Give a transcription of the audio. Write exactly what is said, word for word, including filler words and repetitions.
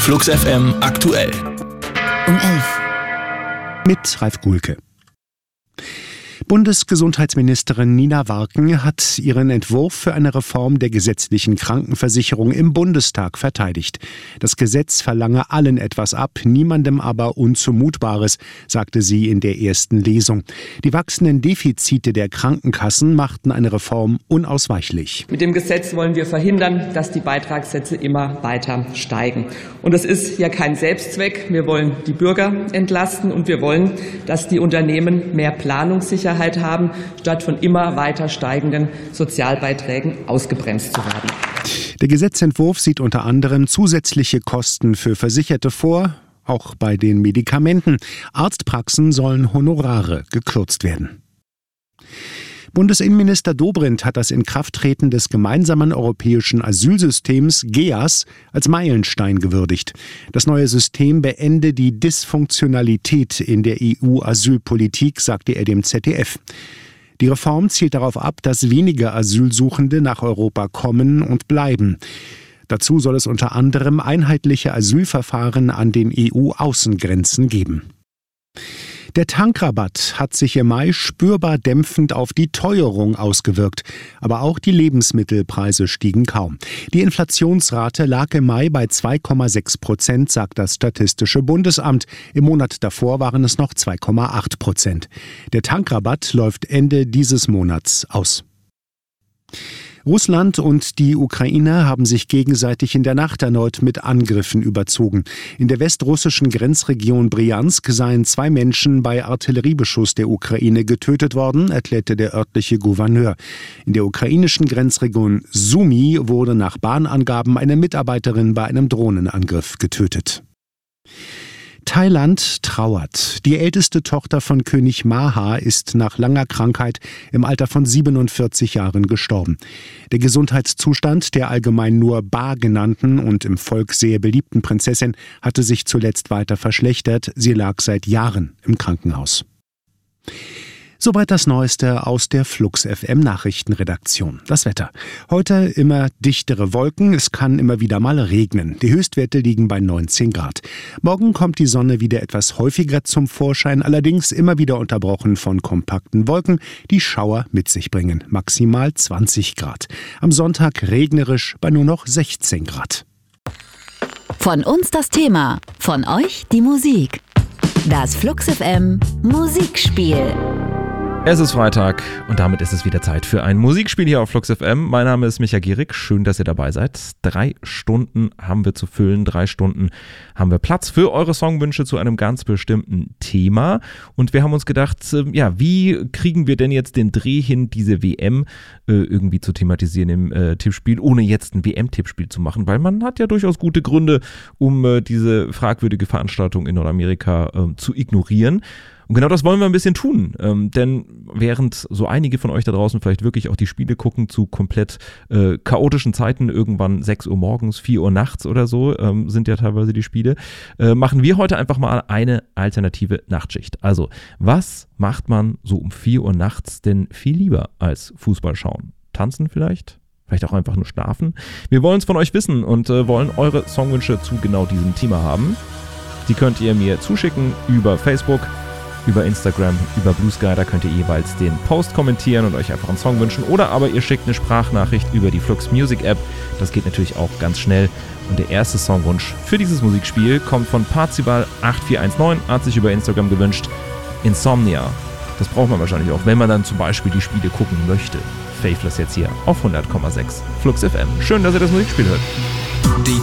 Flux F M aktuell. Um elf. Mit Ralf Guhlke. Bundesgesundheitsministerin Nina Warken hat ihren Entwurf für eine Reform der gesetzlichen Krankenversicherung im Bundestag verteidigt. Das Gesetz verlange allen etwas ab, niemandem aber Unzumutbares, sagte sie in der ersten Lesung. Die wachsenden Defizite der Krankenkassen machten eine Reform unausweichlich. Mit dem Gesetz wollen wir verhindern, dass die Beitragssätze immer weiter steigen. Und es ist ja kein Selbstzweck. Wir wollen die Bürger entlasten und wir wollen, dass die Unternehmen mehr Planungssicherheit haben, statt von immer weiter steigenden Sozialbeiträgen ausgebremst zu werden. Der Gesetzentwurf sieht unter anderem zusätzliche Kosten für Versicherte vor, auch bei den Medikamenten. Arztpraxen sollen Honorare gekürzt werden. Bundesinnenminister Dobrindt hat das Inkrafttreten des gemeinsamen europäischen Asylsystems G E A S als Meilenstein gewürdigt. Das neue System beende die Dysfunktionalität in der E U-Asylpolitik, sagte er dem Z D F. Die Reform zielt darauf ab, dass weniger Asylsuchende nach Europa kommen und bleiben. Dazu soll es unter anderem einheitliche Asylverfahren an den E U-Außengrenzen geben. Der Tankrabatt hat sich im Mai spürbar dämpfend auf die Teuerung ausgewirkt. Aber auch die Lebensmittelpreise stiegen kaum. Die Inflationsrate lag im Mai bei zwei Komma sechs Prozent, sagt das Statistische Bundesamt. Im Monat davor waren es noch zwei Komma acht Prozent. Der Tankrabatt läuft Ende dieses Monats aus. Russland und die Ukraine haben sich gegenseitig in der Nacht erneut mit Angriffen überzogen. In der westrussischen Grenzregion Bryansk seien zwei Menschen bei Artilleriebeschuss der Ukraine getötet worden, erklärte der örtliche Gouverneur. In der ukrainischen Grenzregion Sumy wurde nach Bahnangaben eine Mitarbeiterin bei einem Drohnenangriff getötet. Thailand trauert. Die älteste Tochter von König Maha ist nach langer Krankheit im Alter von siebenundvierzig Jahren gestorben. Der Gesundheitszustand der allgemein nur Ba genannten und im Volk sehr beliebten Prinzessin hatte sich zuletzt weiter verschlechtert. Sie lag seit Jahren im Krankenhaus. Soweit das Neueste aus der Flux F M Nachrichtenredaktion. Das Wetter. Heute immer dichtere Wolken, es kann immer wieder mal regnen. Die Höchstwerte liegen bei neunzehn Grad. Morgen kommt die Sonne wieder etwas häufiger zum Vorschein, allerdings immer wieder unterbrochen von kompakten Wolken, die Schauer mit sich bringen. Maximal zwanzig Grad. Am Sonntag regnerisch bei nur noch sechzehn Grad. Von uns das Thema, von euch die Musik. Das Flux F M Musikspiel. Es ist Freitag und damit ist es wieder Zeit für ein Musikspiel hier auf Flux F M. Mein Name ist Micha Gierig, schön, dass ihr dabei seid. Drei Stunden haben wir zu füllen, drei Stunden haben wir Platz für eure Songwünsche zu einem ganz bestimmten Thema. Und wir haben uns gedacht, ja, wie kriegen wir denn jetzt den Dreh hin, diese W M äh, irgendwie zu thematisieren im äh, Tippspiel, ohne jetzt ein W M-Tippspiel zu machen, weil man hat ja durchaus gute Gründe, um äh, diese fragwürdige Veranstaltung in Nordamerika äh, zu ignorieren. Und genau das wollen wir ein bisschen tun, ähm, denn während so einige von euch da draußen vielleicht wirklich auch die Spiele gucken zu komplett äh, chaotischen Zeiten, irgendwann sechs Uhr morgens, vier Uhr nachts oder so, ähm, sind ja teilweise die Spiele, äh, machen wir heute einfach mal eine alternative Nachtschicht. Also, was macht man so um vier Uhr nachts denn viel lieber als Fußball schauen? Tanzen vielleicht? Vielleicht auch einfach nur schlafen? Wir wollen es von euch wissen und äh, wollen eure Songwünsche zu genau diesem Thema haben. Die könnt ihr mir zuschicken über Facebook, über Instagram, über Blue Sky, da könnt ihr jeweils den Post kommentieren und euch einfach einen Song wünschen. Oder aber ihr schickt eine Sprachnachricht über die Flux Music App. Das geht natürlich auch ganz schnell. Und der erste Songwunsch für dieses Musikspiel kommt von Parzival acht vier eins neun, hat sich über Instagram gewünscht. Insomnia. Das braucht man wahrscheinlich auch, wenn man dann zum Beispiel die Spiele gucken möchte. Faithless jetzt hier auf hundert Komma sechs Flux F M. Schön, dass ihr das Musikspiel hört. Die